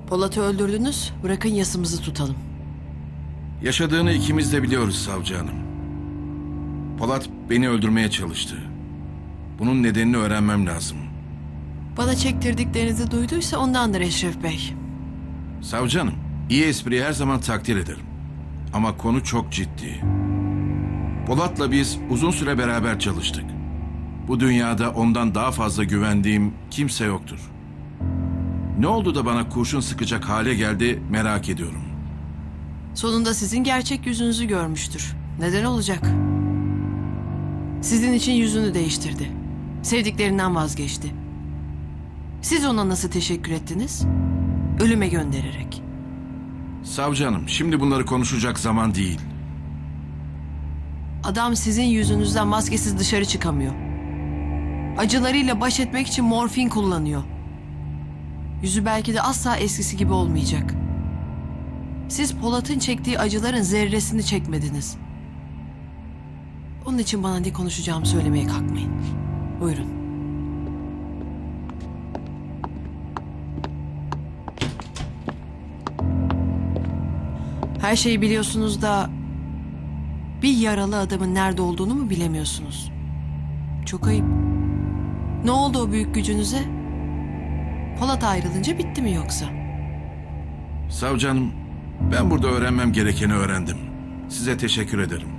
Polat'ı öldürdünüz, bırakın yasımızı tutalım. Yaşadığını ikimiz de biliyoruz savcı hanım. Polat beni öldürmeye çalıştı. Bunun nedenini öğrenmem lazım. Bana çektirdiklerinizi duyduysa ondandır Eşref Bey. Savcı hanım, iyi espriyi her zaman takdir ederim. Ama konu çok ciddi. Polat'la biz uzun süre beraber çalıştık. Bu dünyada ondan daha fazla güvendiğim kimse yoktur. Ne oldu da bana kurşun sıkacak hale geldi merak ediyorum. Sonunda sizin gerçek yüzünüzü görmüştür. Neden olacak? Sizin için yüzünü değiştirdi. Sevdiklerinden vazgeçti. Siz ona nasıl teşekkür ettiniz? Ölüme göndererek. Savcı hanım, şimdi bunları konuşacak zaman değil. Adam sizin yüzünüzden maskesiz dışarı çıkamıyor. Acılarıyla baş etmek için morfin kullanıyor. Yüzü belki de asla eskisi gibi olmayacak. Siz Polat'ın çektiği acıların zerresini çekmediniz. Onun için bana ne konuşacağımı söylemeye kalkmayın. Buyurun. Her şeyi biliyorsunuz da bir yaralı adamın nerede olduğunu mu bilemiyorsunuz? Çok ayıp. Ne oldu o büyük gücünüze? Polat ayrılınca bitti mi yoksa? Savcı hanım, ben burada öğrenmem gerekeni öğrendim. Size teşekkür ederim.